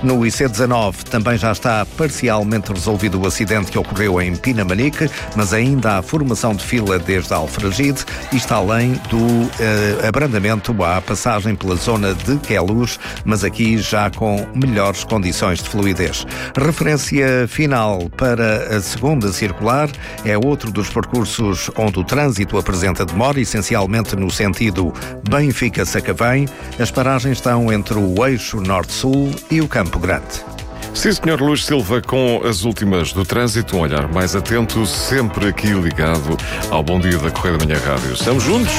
No IC19 também já está parcialmente resolvido o acidente que ocorreu em Pinamanique, mas ainda há formação de fila desde Alfragide e está além do abrandamento à passagem pela zona de Queluz, mas aqui já com melhores condições de fluidez. Referência final para a segunda circular é outro dos percursos onde o trânsito apresenta demora, essencialmente no sentido Benfica-Sacavém. As paragens estão entre o eixo norte-sul e o Campo Grande. Sim, Sr. Luís Silva, com as últimas do trânsito, um olhar mais atento, sempre aqui ligado ao Bom Dia da Correia da Manhã Rádio. Estamos juntos?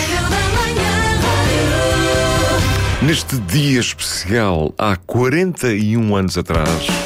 Neste dia especial, há 41 anos atrás,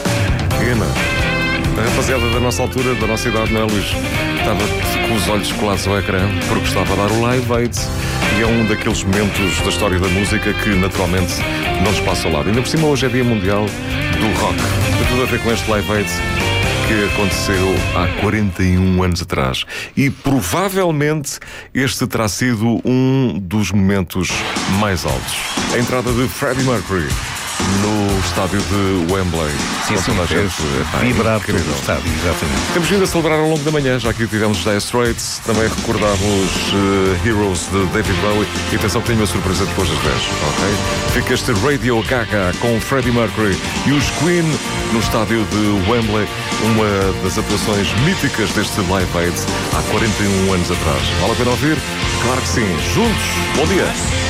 a rapaziada da nossa altura, da nossa idade, não é, Luís? Estava com os olhos colados ao ecrã porque estava a dar o Live Aid e é um daqueles momentos da história da música que naturalmente não nos passa ao lado. Ainda por cima hoje é Dia Mundial do Rock. Tem tudo a ver com este Live Aid que aconteceu há 41 anos atrás. E provavelmente este terá sido um dos momentos mais altos. A entrada de Freddie Mercury no estádio de Wembley. Sim, vibrar todo o estádio, exatamente. Temos vindo a celebrar ao longo da manhã, já que tivemos Dire Straits, também recordámos Heroes de David Bowie. E atenção que tenho uma surpresa depois das 10, ok? Fica este Radio Gaga com Freddie Mercury e os Queen no estádio de Wembley, uma das atuações míticas deste Live Aid há 41 anos atrás. Vale a pena ouvir? Claro que sim. Juntos, bom dia!